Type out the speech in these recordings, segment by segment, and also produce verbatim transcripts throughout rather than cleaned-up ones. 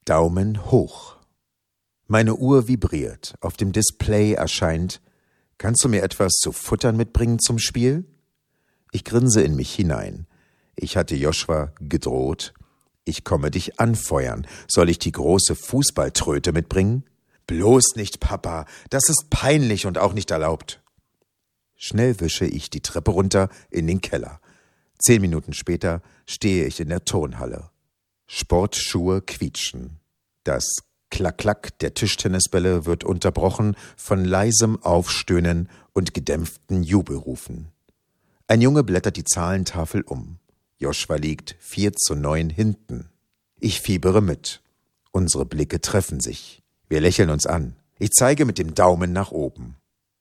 Daumen hoch. Meine Uhr vibriert. Auf dem Display erscheint: Kannst du mir etwas zu futtern mitbringen zum Spiel? Ich grinse in mich hinein. Ich hatte Joshua gedroht: Ich komme dich anfeuern. Soll ich die große Fußballtröte mitbringen? Bloß nicht, Papa. Das ist peinlich und auch nicht erlaubt. Schnell wische ich die Treppe runter in den Keller. Zehn Minuten später stehe ich in der Turnhalle. Sportschuhe quietschen. Das Klack-Klack der Tischtennisbälle wird unterbrochen von leisem Aufstöhnen und gedämpften Jubelrufen. Ein Junge blättert die Zahlentafel um. Joshua liegt vier zu neun hinten. Ich fiebere mit. Unsere Blicke treffen sich. Wir lächeln uns an. Ich zeige mit dem Daumen nach oben.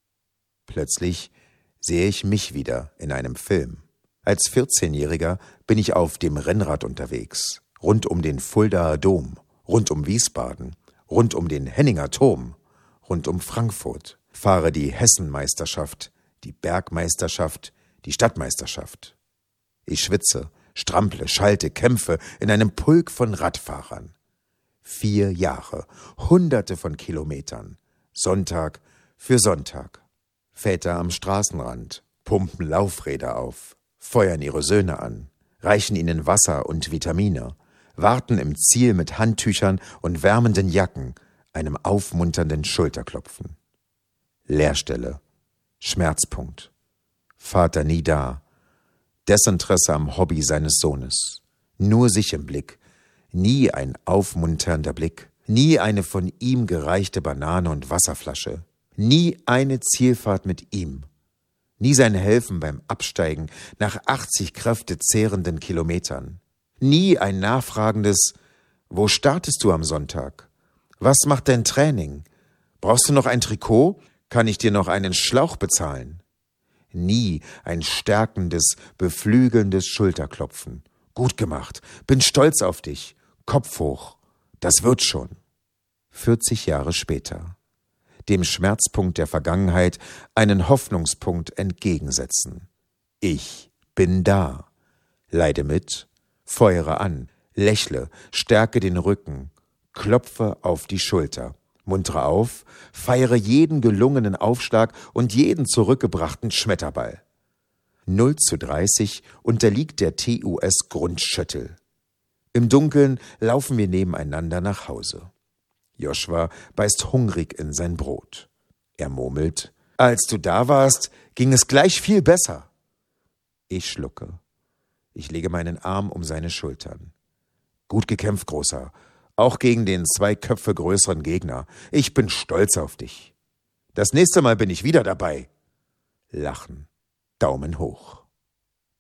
Plötzlich sehe ich mich wieder in einem Film. Als vierzehnjähriger bin ich auf dem Rennrad unterwegs. Rund um den Fuldaer Dom, rund um Wiesbaden, rund um den Henninger Turm, rund um Frankfurt. Fahre die Hessenmeisterschaft, die Bergmeisterschaft, die Stadtmeisterschaft. Ich schwitze, strample, schalte, kämpfe in einem Pulk von Radfahrern. Vier Jahre, hunderte von Kilometern, Sonntag für Sonntag. Väter am Straßenrand pumpen Laufräder auf, feuern ihre Söhne an, reichen ihnen Wasser und Vitamine, warten im Ziel mit Handtüchern und wärmenden Jacken, einem aufmunternden Schulterklopfen. Leerstelle, Schmerzpunkt. Vater nie da. Desinteresse am Hobby seines Sohnes. Nur sich im Blick. Nie ein aufmunternder Blick. Nie eine von ihm gereichte Banane und Wasserflasche. Nie eine Zielfahrt mit ihm. Nie sein Helfen beim Absteigen nach achtzig kräftezehrenden Kilometern. Nie ein nachfragendes: Wo startest du am Sonntag? Was macht dein Training? Brauchst du noch ein Trikot? Kann ich dir noch einen Schlauch bezahlen? Nie ein stärkendes, beflügelndes Schulterklopfen. Gut gemacht, bin stolz auf dich, Kopf hoch, das wird schon. vierzig Jahre später. Dem Schmerzpunkt der Vergangenheit einen Hoffnungspunkt entgegensetzen. Ich bin da. Leide mit, feuere an, lächle, stärke den Rücken, klopfe auf die Schulter, muntere auf, feiere jeden gelungenen Aufschlag und jeden zurückgebrachten Schmetterball. null zu dreißig unterliegt der T U S Grundschüttel. Im Dunkeln laufen wir nebeneinander nach Hause. Joshua beißt hungrig in sein Brot. Er murmelt: Als du da warst, ging es gleich viel besser. Ich schlucke. Ich lege meinen Arm um seine Schultern. Gut gekämpft, Großer. Auch gegen den zwei Köpfe größeren Gegner. Ich bin stolz auf dich. Das nächste Mal bin ich wieder dabei. Lachen. Daumen hoch.